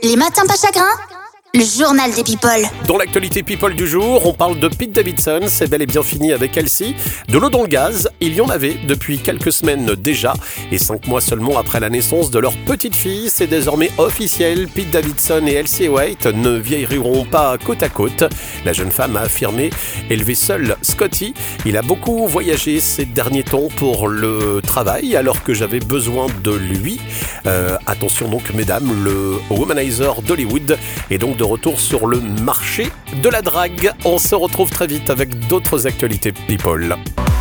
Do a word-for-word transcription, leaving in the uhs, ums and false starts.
Les matins pas chagrins, le journal des people. Dans l'actualité people du jour, on parle de Pete Davidson, c'est bel et bien fini avec Elsie. De l'eau dans le gaz, il y en avait depuis quelques semaines déjà. Et cinq mois seulement après la naissance de leur petite fille, c'est désormais officiel. Pete Davidson et Elsie White ne vieilliront pas côte à côte. La jeune femme a affirmé élever seule Scotty. Il a beaucoup voyagé ces derniers temps pour le travail, alors que j'avais besoin de lui. Euh, attention donc mesdames, le womanizer d'Hollywood est donc de retour sur le marché de la drague. On se retrouve très vite avec d'autres actualités people.